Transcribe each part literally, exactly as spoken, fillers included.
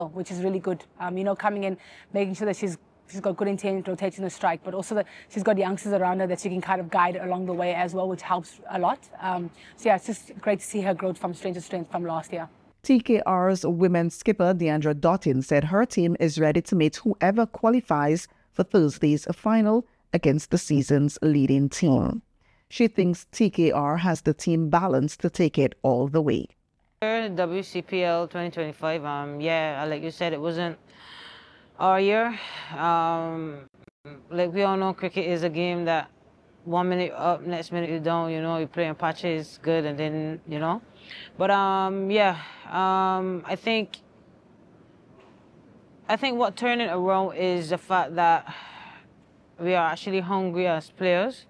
which is really good. Um, you know, coming in, making sure that she's she's got good intent, rotating the strike, but also that she's got youngsters around her that she can kind of guide along the way as well, which helps a lot. Um, so yeah, it's just great to see her growth from strength to strength from last year. T K R's women's skipper Deandra Dottin said her team is ready to meet whoever qualifies for Thursday's final against the season's leading team. She thinks T K R has the team balance to take it all the way. W C P L twenty twenty-five, um, yeah, like you said, it wasn't our year. Um, like we all know, cricket is a game that one minute up, next minute you down, you know, you play in patches, good, and then, you know. But, um, yeah, um, I think, I think what turned it around is the fact that we are actually hungry as players.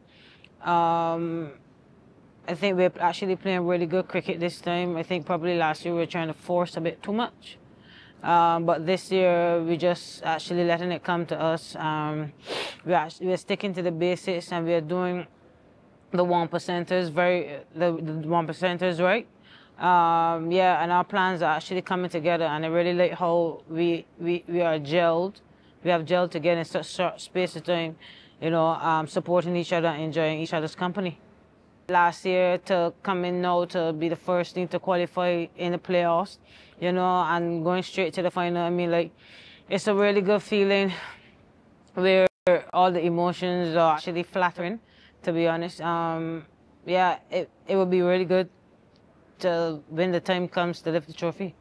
Um, I think we're actually playing really good cricket this time. I think probably last year we were trying to force a bit too much. Um, but this year we just actually letting it come to us. Um, we're, actually, we're sticking to the basics and we're doing the one percenters very, the, the one percenters right. Um, yeah, and our plans are actually coming together, and I really like how we, we, we are gelled. We have gelled together in such short space of time, you know, um, supporting each other and enjoying each other's company. Last year to come in now to be the first team to qualify in the playoffs, you know, and going straight to the final. I mean, like, it's a really good feeling where all the emotions are actually flattering, to be honest. Um, yeah, it, it would be really good to, when the time comes, to lift the trophy.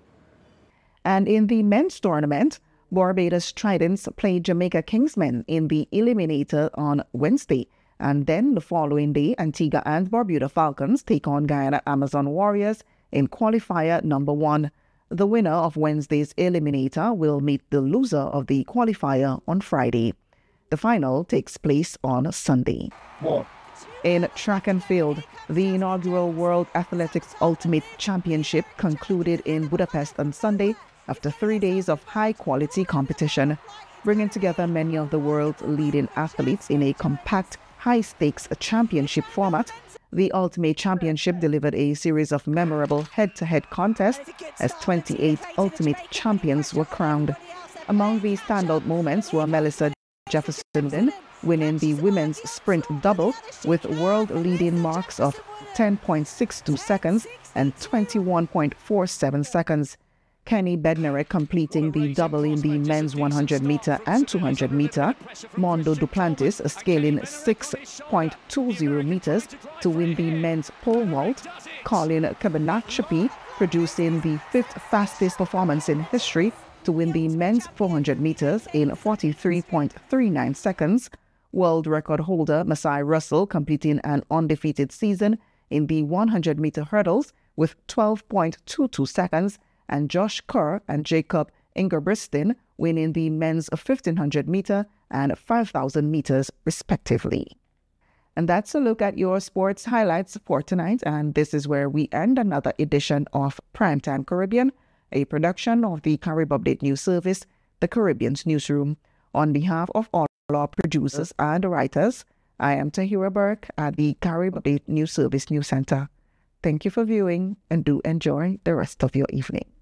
And in the men's tournament, Barbados Tridents played Jamaica Kingsmen in the Eliminator on Wednesday. And then the following day, Antigua and Barbuda Falcons take on Guyana Amazon Warriors in qualifier number one. The winner of Wednesday's Eliminator will meet the loser of the qualifier on Friday. The final takes place on Sunday. More. In track and field, the inaugural World Athletics Ultimate Championship concluded in Budapest on Sunday after three days of high-quality competition, bringing together many of the world's leading athletes in a compact high-stakes championship format. The Ultimate Championship delivered a series of memorable head-to-head contests as twenty-eight Ultimate Champions were crowned. Among the standout moments were Melissa Jefferson winning the women's sprint double with world-leading marks of ten point six two seconds and twenty-one point four seven seconds. Kenny Bednarek completing the double in the men's one hundred meter and two hundred meter. Mondo Duplantis scaling six point two zero meters to win the men's pole vault. Colin Cabanachappi producing the fifth fastest performance in history to win the men's four hundred meters in forty-three point three nine seconds. World record holder Masai Russell completing an undefeated season in the one hundred meter hurdles with twelve point two two seconds. And Josh Kerr and Jacob Ingebrigtsen winning the men's fifteen hundred meter and five thousand meters respectively. And that's a look at your sports highlights for tonight, and this is where we end another edition of Primetime Caribbean, a production of the Carib Update News Service, the Caribbean's newsroom. On behalf of all our producers and writers, I am Tahira Burke at the Carib Update News Service News Center. Thank you for viewing, and do enjoy the rest of your evening.